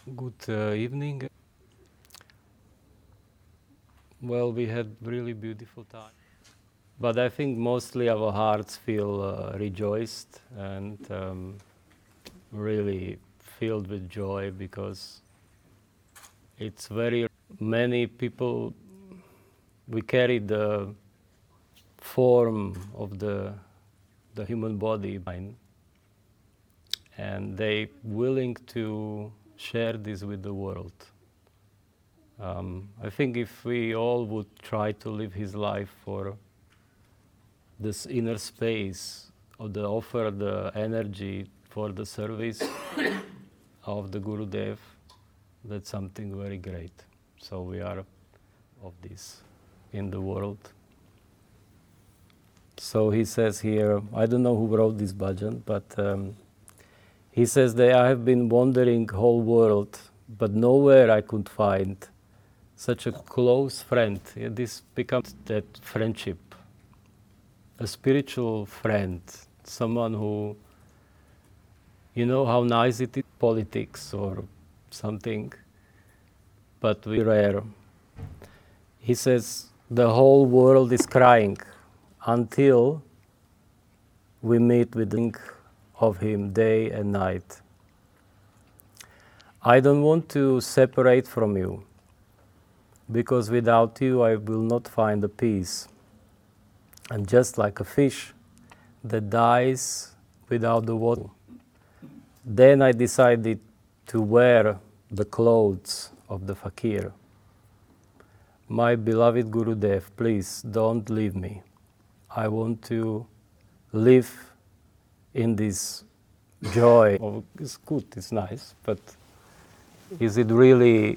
Good evening. Well, we had really beautiful time. But I think mostly our hearts feel rejoiced and really filled with joy because it's very many people. We carry the form of the human body, and they willing to share this with the world. I think if we all would try to live his life for this inner space, or the offer the energy for the service of the Gurudev, that's something very great. So we are of this in the world. So he says here, I don't know who wrote this bhajan, but he says that I have been wandering whole world, but nowhere I could find such a close friend. Yeah, this becomes that friendship, a spiritual friend, someone who, you know how nice it is, politics or something, but very rare. He says the whole world is crying until we meet with the link of him day and night. I don't want to separate from you, because without you I will not find the peace. And just like a fish that dies without the water, then I decided to wear the clothes of the fakir. My beloved Gurudev, please don't leave me. I want to live in this joy. Oh, it's good, it's nice, but is it really